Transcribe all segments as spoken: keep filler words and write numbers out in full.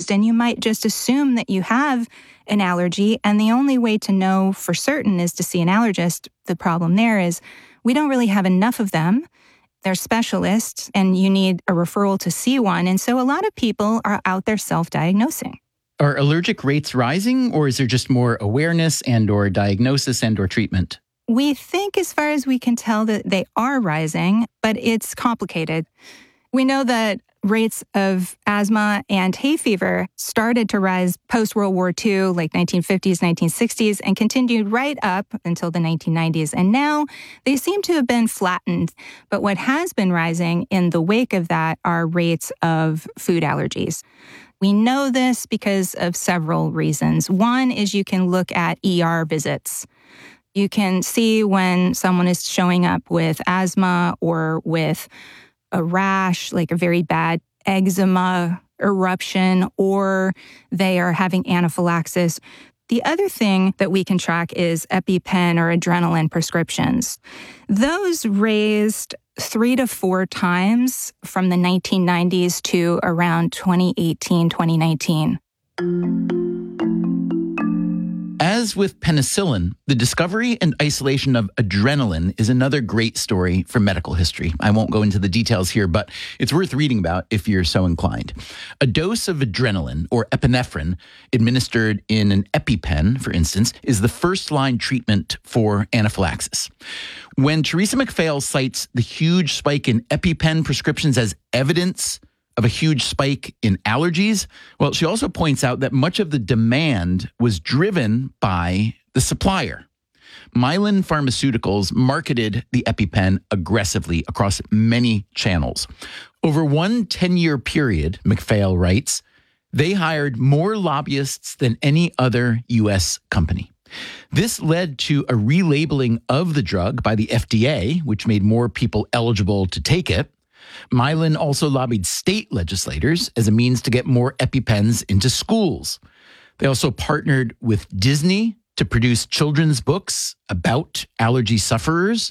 exposed, and you might just assume that you have an allergy. And the only way to know for certain is to see an allergist. The problem there is we don't really have enough of them. They're specialists, and you need a referral to see one. And so a lot of people are out there self-diagnosing. Are allergic rates rising, or is there just more awareness and or diagnosis and or treatment? We think, as far as we can tell, that they are rising, but it's complicated. We know that rates of asthma and hay fever started to rise post-World War Two, like nineteen fifties, nineteen sixties, and continued right up until the nineteen nineties. And now they seem to have been flattened. But what has been rising in the wake of that are rates of food allergies. We know this because of several reasons. One is you can look at E R visits. You can see when someone is showing up with asthma or with a rash, like a very bad eczema eruption, or they are having anaphylaxis. The other thing that we can track is EpiPen or adrenaline prescriptions. Those raised three to four times from the nineteen nineties to around twenty eighteen, twenty nineteen. As with penicillin, the discovery and isolation of adrenaline is another great story for medical history. I won't go into the details here, but it's worth reading about if you're so inclined. A dose of adrenaline, or epinephrine, administered in an EpiPen, for instance, is the first-line treatment for anaphylaxis. When Teresa MacPhail cites the huge spike in EpiPen prescriptions as evidence of a huge spike in allergies, well, she also points out that much of the demand was driven by the supplier. Mylan Pharmaceuticals marketed the EpiPen aggressively across many channels. Over one ten-year period, MacPhail writes, they hired more lobbyists than any other U S company. This led to a relabeling of the drug by the F D A, which made more people eligible to take it. Mylan also lobbied state legislators as a means to get more EpiPens into schools. They also partnered with Disney to produce children's books about allergy sufferers.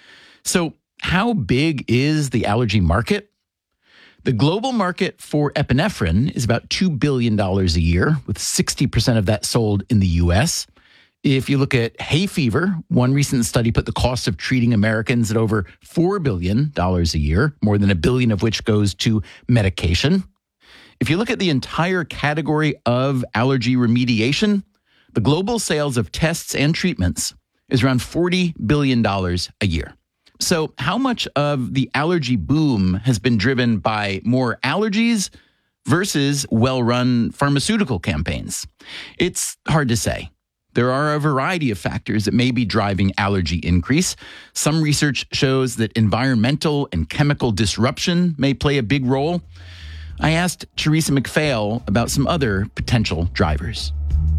So how big is the allergy market? The global market for epinephrine is about two billion dollars a year, with sixty percent of that sold in the U S. If you look at hay fever, one recent study put the cost of treating Americans at over four billion dollars a year, more than a billion of which goes to medication. If you look at the entire category of allergy remediation, the global sales of tests and treatments is around forty billion dollars a year. So how much of the allergy boom has been driven by more allergies versus well-run pharmaceutical campaigns? It's hard to say. There are a variety of factors that may be driving allergy increase. Some research shows that environmental and chemical disruption may play a big role. I asked Teresa MacPhail about some other potential drivers.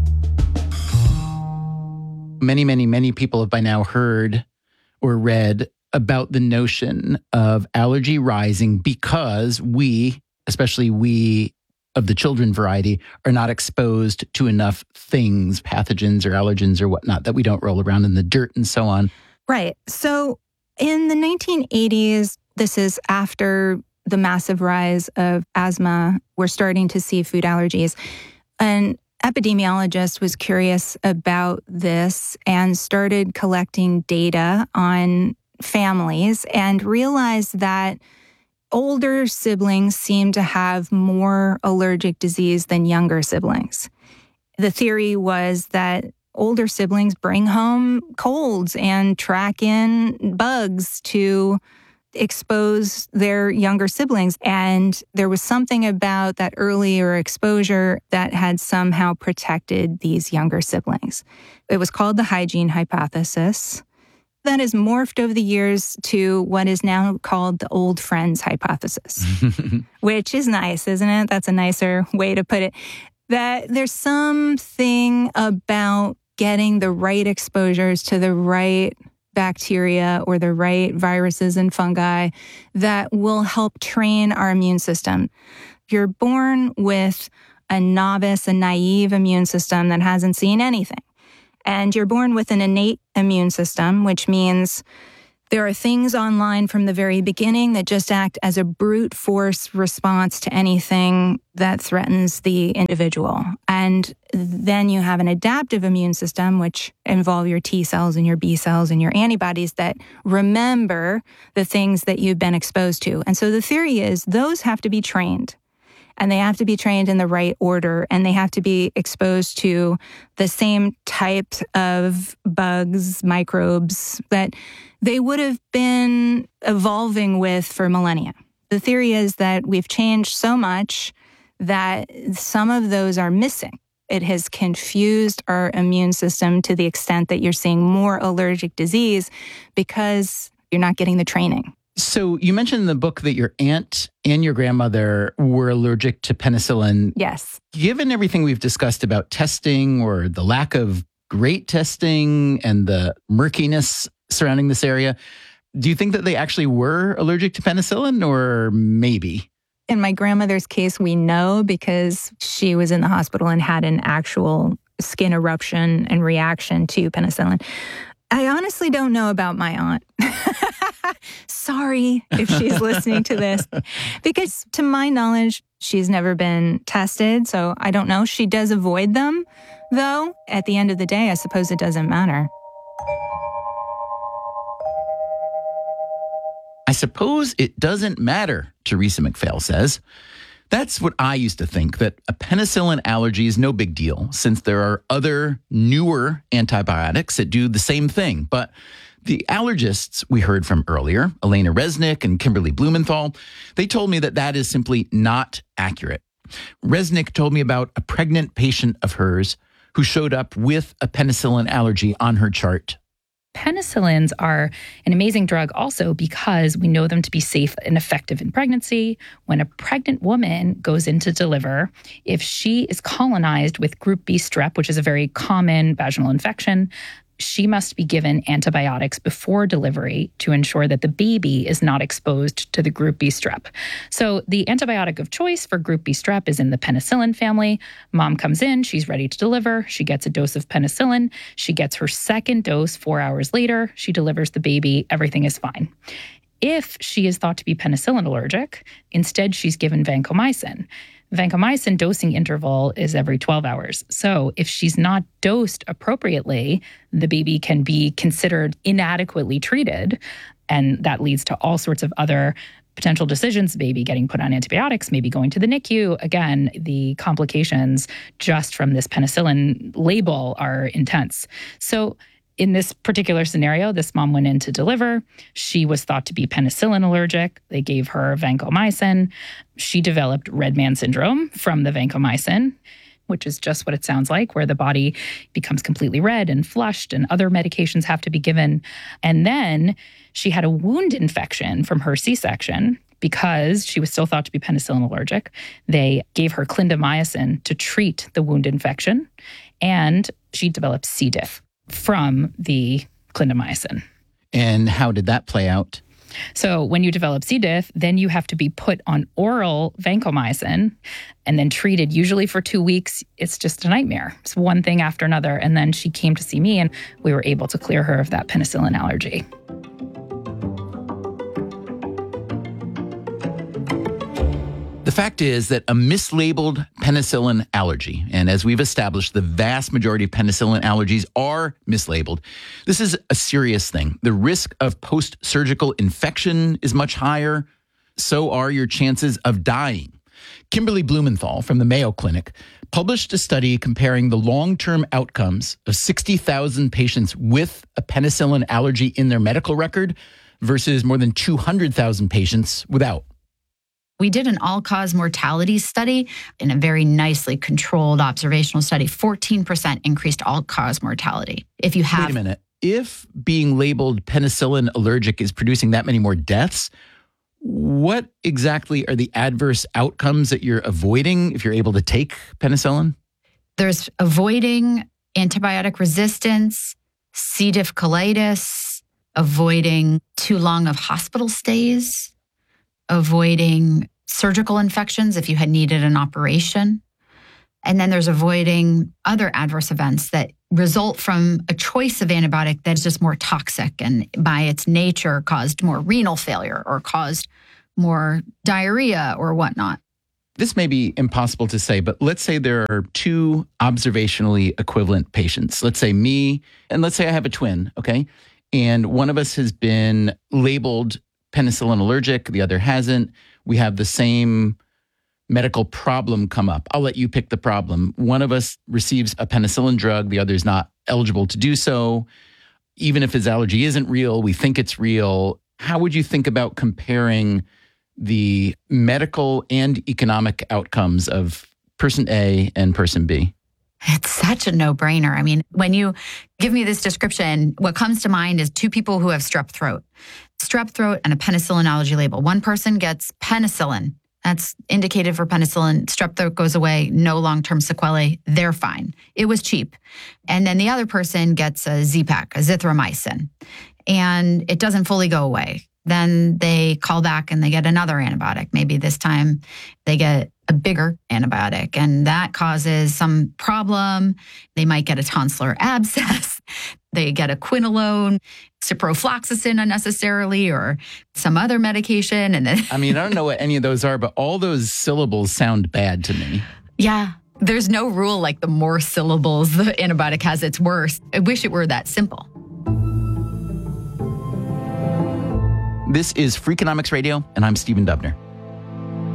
Many, many, many people have by now heard or read about the notion of allergy rising because we, especially we, of the children variety, are not exposed to enough things, pathogens or allergens or whatnot, that we don't roll around in the dirt and so on. Right. So in the nineteen eighties, this is after the massive rise of asthma, we're starting to see food allergies. An epidemiologist was curious about this and started collecting data on families and realized that older siblings seem to have more allergic disease than younger siblings. The theory was that older siblings bring home colds and track in bugs to expose their younger siblings. And there was something about that earlier exposure that had somehow protected these younger siblings. It was called the hygiene hypothesis. That has morphed over the years to what is now called the old friends hypothesis, which is nice, isn't it? That's a nicer way to put it. That there's something about getting the right exposures to the right bacteria or the right viruses and fungi that will help train our immune system. You're born with a novice, a naive immune system that hasn't seen anything. And you're born with an innate immune system, which means There are things online from the very beginning that just act as a brute force response to anything that threatens the individual. And then you have an adaptive immune system, which involve your T cells and your B cells and your antibodies that remember the things that you've been exposed to. And so the theory is those have to be trained. And they have to be trained in the right order, and they have to be exposed to the same types of bugs, microbes that they would have been evolving with for millennia. The theory is that we've changed so much that some of those are missing. It has confused our immune system to the extent that you're seeing more allergic disease because you're not getting the training. So you mentioned in the book that your aunt and your grandmother were allergic to penicillin. Yes. Given everything we've discussed about testing or the lack of great testing and the murkiness surrounding this area, do you think that they actually were allergic to penicillin, or maybe? In my grandmother's case, we know because she was in the hospital and had an actual skin eruption and reaction to penicillin. I honestly don't know about my aunt. Sorry if she's listening to this, because to my knowledge, she's never been tested. So I don't know. She does avoid them, though. At the end of the day, I suppose it doesn't matter. I suppose it doesn't matter, Teresa McPhail says. That's what I used to think, that a penicillin allergy is no big deal since there are other newer antibiotics that do the same thing. But the allergists we heard from earlier, Elena Resnick and Kimberly Blumenthal, they told me that that is simply not accurate. Resnick told me about a pregnant patient of hers who showed up with a penicillin allergy on her chart. Penicillins are an amazing drug also because we know them to be safe and effective in pregnancy. When a pregnant woman goes in to deliver, if she is colonized with group B strep, which is a very common vaginal infection, she must be given antibiotics before delivery to ensure that the baby is not exposed to the group B strep. So the antibiotic of choice for group B strep is in the penicillin family. Mom comes in, she's ready to deliver. She gets a dose of penicillin. She gets her second dose four hours later. She delivers the baby. Everything is fine. If she is thought to be penicillin allergic, instead she's given vancomycin. Vancomycin dosing interval is every twelve hours. So if she's not dosed appropriately, the baby can be considered inadequately treated. And that leads to all sorts of other potential decisions, baby getting put on antibiotics, maybe going to the N I C U. Again, the complications just from this penicillin label are intense. So in this particular scenario, this mom went in to deliver. She was thought to be penicillin allergic. They gave her vancomycin. She developed red man syndrome from the vancomycin, which is just what it sounds like, where the body becomes completely red and flushed and other medications have to be given. And then she had a wound infection from her C-section because she was still thought to be penicillin allergic. They gave her clindamycin to treat the wound infection, and she developed C. diff from the clindamycin. And how did that play out? So when you develop C. diff, then you have to be put on oral vancomycin and then treated usually for two weeks. It's just a nightmare. It's one thing after another. And then she came to see me and we were able to clear her of that penicillin allergy. The fact is that a mislabeled penicillin allergy, and as we've established, the vast majority of penicillin allergies are mislabeled. This is a serious thing. The risk of post-surgical infection is much higher. So are your chances of dying. Kimberly Blumenthal from the Mayo Clinic published a study comparing the long-term outcomes of sixty thousand patients with a penicillin allergy in their medical record versus more than two hundred thousand patients without. We did an all-cause mortality study in a very nicely controlled observational study. fourteen percent increased all-cause mortality. If you have... Wait a minute. If being labeled penicillin allergic is producing that many more deaths, what exactly are the adverse outcomes that you're avoiding if you're able to take penicillin? There's avoiding antibiotic resistance, C. diff colitis, avoiding too long of hospital stays, avoiding surgical infections if you had needed an operation. And then there's avoiding other adverse events that result from a choice of antibiotic that's just more toxic and by its nature caused more renal failure or caused more diarrhea or whatnot. This may be impossible to say, but let's say there are two observationally equivalent patients. Let's say me, and let's say I have a twin, okay? And one of us has been labeled penicillin allergic, the other hasn't. We have the same medical problem come up. I'll let you pick the problem. One of us receives a penicillin drug, the other is not eligible to do so. Even if his allergy isn't real, we think it's real. How would you think about comparing the medical and economic outcomes of person A and person B? It's such a no-brainer. I mean, when you give me this description, what comes to mind is two people who have strep throat. Strep throat and a penicillin allergy label. One person gets penicillin. That's indicated for penicillin. Strep throat goes away, no long-term sequelae. They're fine. It was cheap. And then the other person gets a Z-Pak, a zithromycin, and it doesn't fully go away. Then they call back and they get another antibiotic. Maybe this time they get a bigger antibiotic, and that causes some problem. They might get a tonsillar abscess. They get a quinolone, ciprofloxacin unnecessarily, or some other medication. And then I mean, I don't know what any of those are, but all those syllables sound bad to me. Yeah. There's no rule like the more syllables the antibiotic has, it's worse. I wish it were that simple. This is Freakonomics Radio, and I'm Stephen Dubner.